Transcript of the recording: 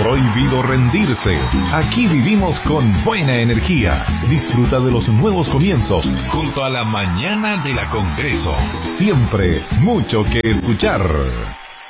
prohibido rendirse. Aquí vivimos con buena energía. Disfruta de los nuevos comienzos junto a la mañana de la Congreso. Siempre mucho que escuchar.